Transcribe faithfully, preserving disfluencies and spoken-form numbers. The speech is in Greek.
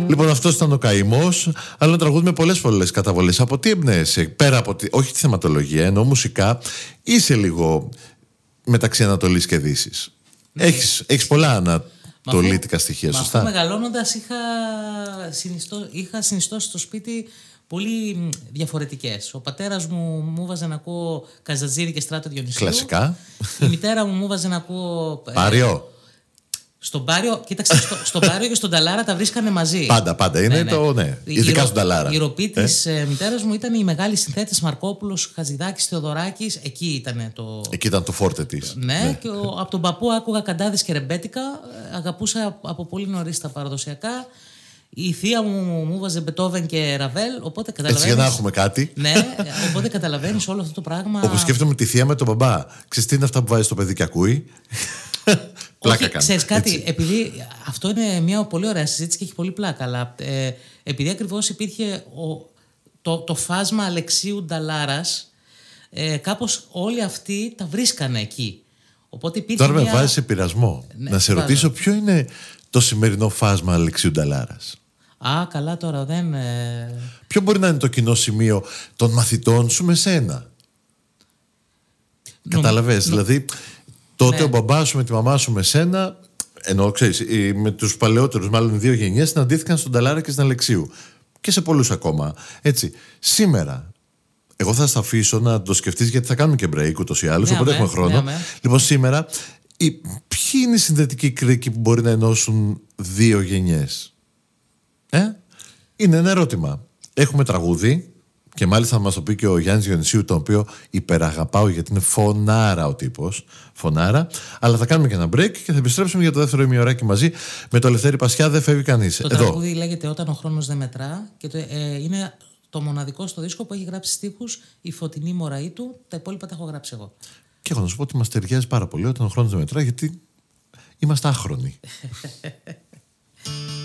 Λοιπόν, αυτός ήταν ο καημός, αλλά ένα τραγούδι με πολλές πολλές καταβολές. Από τι εμπνέεσαι, πέρα από τη, όχι τη θεματολογία, ενώ μουσικά, είσαι λίγο μεταξύ Ανατολής και Δύσης. Ναι. Έχεις, έχεις πολλά ανατολίτικα στοιχεία, μα σωστά. Αφού μεγαλώνοντας είχα, συνιστώ, είχα συνιστώσει στο σπίτι πολύ διαφορετικές. Ο πατέρας μου μου βάζε να ακούω Καζατζήρη και Στράτο Διονυσίου. Κλασικά. Η μητέρα μου μου βάζε να ακούω... Πάριο. Στον Πάριο, κοίταξε, στο, στον Πάριο και στον Ταλάρα τα βρίσκανε μαζί. Πάντα, πάντα. Είναι ναι, ναι. το, ναι. Ειδικά η, στον Ταλάρα. Η ροπή ε? της ε, μητέρας μου ήταν οι μεγάλοι συνθέτες Μαρκόπουλος, Χατζηδάκης, Θεοδωράκης. Εκεί ήταν το. Εκεί ήταν το φόρτε της. Ναι, ναι. Και ο, από τον παππού άκουγα καντάδες και ρεμπέτικα. Αγαπούσα από πολύ νωρίς τα παραδοσιακά. Η θεία μου μου βάζε Μπετόβεν και Ραβέλ. Οπότε καταλαβαίνεις. Έτσι για να έχουμε κάτι. Ναι, οπότε καταλαβαίνεις όλο αυτό το πράγμα. Όπως σκέφτομαι τη θεία με τον μπαμπά. Ξέρεις τι είναι αυτά που βάζει στο παιδί και ακούει. Όχι, ξέρεις κάτι, έτσι. Επειδή αυτό είναι μια πολύ ωραία συζήτηση και έχει πολύ πλάκα, αλλά ε, επειδή ακριβώς υπήρχε ο, το, το φάσμα Αλεξίου Νταλάρας, ε, κάπως όλοι αυτοί τα βρίσκανε εκεί. Οπότε υπήρχε Τώρα μια... με βάζεις σε πειρασμό. Ναι, να σε βάζω. ρωτήσω ποιο είναι το σημερινό φάσμα Αλεξίου Νταλάρας. Α, καλά τώρα δεν... Ε... Ποιο μπορεί να είναι το κοινό σημείο των μαθητών σου με σένα. Νομ... Καταλαβες, Νομ... δηλαδή... Τότε ναι. ο μπαμπάς σου με τη μαμά σου με σένα, ενώ ξέρεις, με τους παλαιότερους, μάλλον δύο γενιές, συναντήθηκαν στον Ταλάρα και στην Αλεξίου. Και σε πολλούς ακόμα. Έτσι. Σήμερα, εγώ θα στα αφήσω να το σκεφτείς, γιατί θα κάνουμε και break ούτως ή άλλως, ναι, οπότε με, έχουμε χρόνο. Ναι, λοιπόν, σήμερα, οι, ποιοι είναι οι συνδετικοί κρίκοι που μπορεί να ενώσουν δύο γενιές. Ε? Είναι ένα ερώτημα. Έχουμε τραγούδι. Και μάλιστα θα μας το πει και ο Γιάννης Διονυσίου, τον οποίο υπεραγαπάω γιατί είναι φωνάρα ο τύπος. Φωνάρα. Αλλά θα κάνουμε και ένα break και θα επιστρέψουμε για το δεύτερο ημιωράκι μαζί με το Ελευθέρη Πασιά. Δεν φεύγει κανείς. Το τραγούδι λέγεται Όταν ο χρόνος δεν μετρά και το, ε, είναι το μοναδικό στο δίσκο που έχει γράψει στίχους η Φωτεινή Μωραΐτου. Τα υπόλοιπα τα έχω γράψει εγώ. Και έχω να σου πω ότι μας ταιριάζει πάρα πολύ Όταν ο χρόνος δεν μετρά, γιατί είμαστε άχρονοι.